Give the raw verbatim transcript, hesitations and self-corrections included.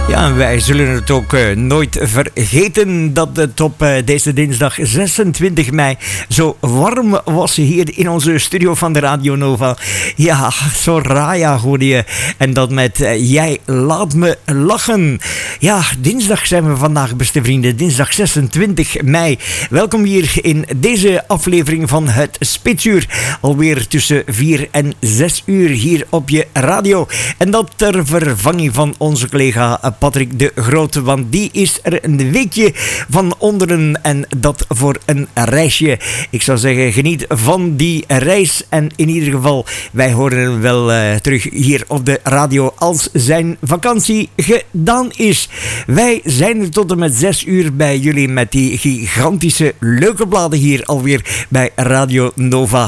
Ja, en wij zullen het ook uh, nooit vergeten dat het op uh, deze dinsdag zesentwintig mei zo warm was hier in onze studio van de Radio Nova. Ja, Soraya hoorde je. En dat met uh, Jij laat me lachen. Ja, dinsdag zijn we vandaag, beste vrienden. Dinsdag zesentwintig mei. Welkom hier in deze aflevering van het Spitsuur. Alweer tussen vier en zes uur hier op je radio. En dat ter vervanging van onze collega Patrick de Grote, want die is er een weekje van onderen en dat voor een reisje. Ik zou zeggen, geniet van die reis en in ieder geval, wij horen hem wel uh, terug hier op de radio als zijn vakantie gedaan is. Wij zijn er tot en met zes uur bij jullie met die gigantische leuke bladen hier alweer bij Radio Nova.